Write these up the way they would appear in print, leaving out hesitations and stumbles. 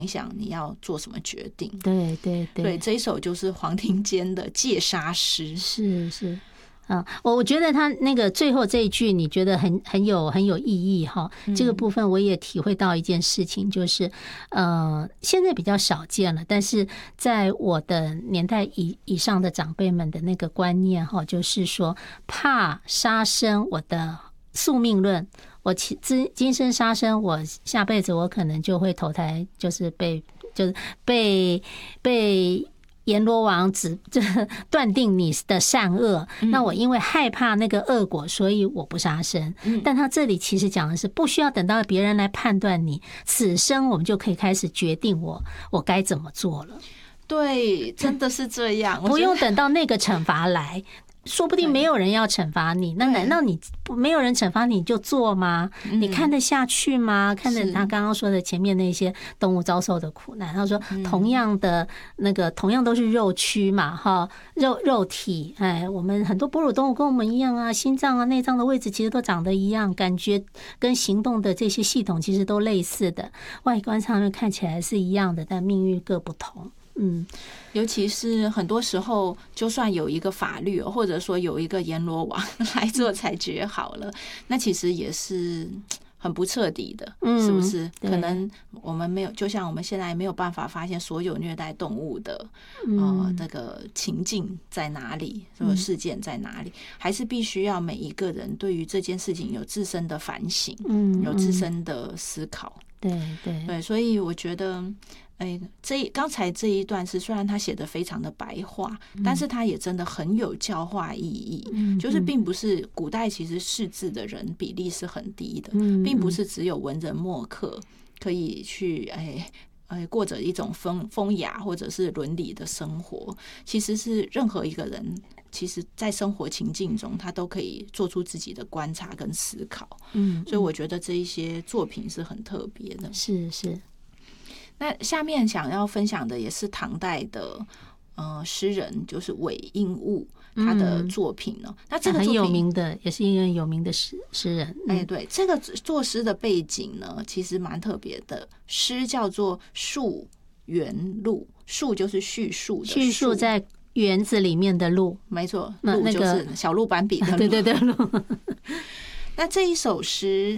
想你要做什么决定。 对对对， 对，这一首就是黄庭坚的戒杀诗。 是。我觉得他那个最后这一句，你觉得很有意义哈。这个部分我也体会到一件事情，就是现在比较少见了，但是在我的年代以上的长辈们的那个观念哈，就是说怕杀生，我的宿命论，我今生杀生，我下辈子我可能就会投胎，就是被阎罗王断定你的善恶，那我因为害怕那个恶果，所以我不杀生。但他这里其实讲的是，不需要等到别人来判断你，此生我们就可以开始决定我该怎么做了。 对，真的是这样， 不用等到那个惩罚来。说不定没有人要惩罚你，那难道你没有人惩罚你就做吗？你看得下去吗？看着他刚刚说的前面那些动物遭受的苦难，他说同样都是肉躯嘛，哈，肉体，哎，我们很多哺乳动物跟我们一样啊，心脏啊、内脏的位置其实都长得一样，感觉跟行动的这些系统其实都类似的，外观上面看起来是一样的，但命运各不同。 尤其是很多时候，就算有一个法律，或者说有一个阎罗王来做裁决好了，那其实也是很不彻底的，是不是？可能我们没有，就像我们现在没有办法发现所有虐待动物的这个情境在哪里，这个事件在哪里，还是必须要每一个人对于这件事情有自身的反省，有自身的思考。对，所以我觉得。刚才这一段是虽然他写的非常的白话，但是他也真的很有教化意义。就是并不是古代其实识字的人比例是很低的，并不是只有文人墨客可以去过着一种风雅或者是伦理的生活。其实是任何一个人，其实在生活情境中，他都可以做出自己的观察跟思考。所以我觉得这一些作品是很特别的。 是。 那下面想要分享的也是唐代的诗人，就是韦应物他的作品呢。那这个作品很有名的，也是一个有名的诗人。 对，这个作诗的背景呢，其实蛮特别的。诗叫做《述园录》，述就是叙述的叙述在园子里面的路， 没错，路就是小鹿斑比的路。 对，路。 那这一首诗，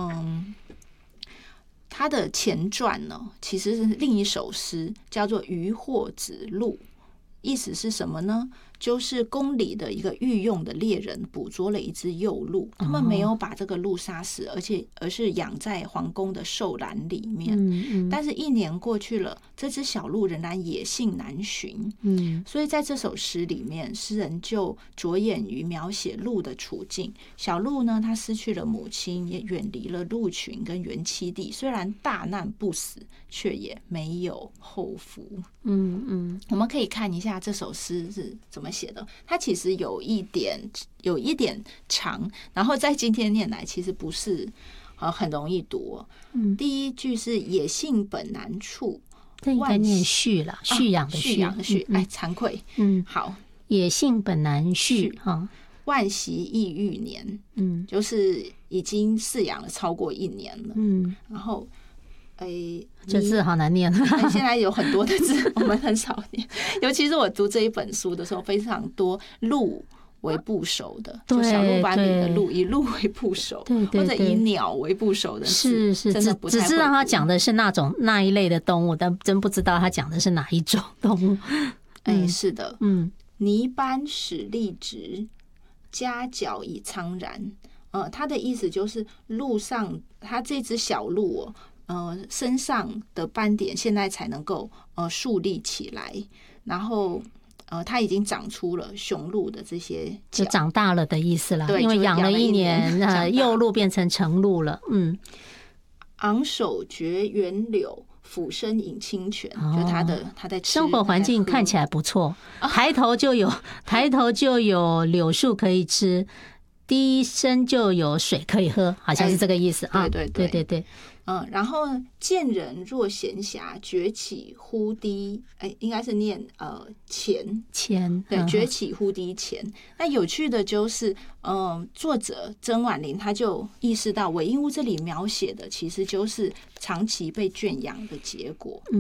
它的前传呢，其实是另一首诗，叫做《渔获子路》。意思是什么呢？就是宫里的一个御用的猎人捕捉了一只幼鹿，他们没有把这个鹿杀死，而是养在皇宫的兽栏里面。但是1年过去了，这只小鹿仍然野性难寻。所以在这首诗里面，诗人就着眼于描写鹿的处境。小鹿呢，它失去了母亲，也远离了鹿群跟原栖地，虽然大难不死，却也没有后福。我们可以看一下这首诗是怎么写的。它其实有一点长，然后在今天念来其实不是很容易读。第一句是野性本难处， 这应该念畜了，蓄养的蓄，惭愧。好， 野性本难畜万习亦欲年，就是已经饲养了超过1年了。然后这字好难念。 现在有很多的字我们很少念，尤其是我读这一本书的时候，非常多鹿为部首的，就小鹿斑比的鹿，以鹿为部首，或者以鸟为部首的， 是只知道他讲的是那一类的动物，但真不知道他讲的是哪一种动物。 是的，泥斑始立直，夹角已苍然。他的意思就是路上，他这只小鹿身上的斑点现在才能够竖立起来，然后它已经长出了雄鹿的这些角， 就长大了的意思啦。 对， 因为养了1年，幼鹿变成成鹿了。 昂首绝园柳，俯身饮清泉。就他在吃， 生活环境看起来不错，抬头就有柳树可以吃，低声就有水可以喝，好像是这个意思啊。对。 然后见人若闲暇，崛起忽低，应该是念前，对，崛起忽低前。那有趣的就是，作者曾婉玲他就意识到韦应物这里描写的其实就是长期被圈养的结果。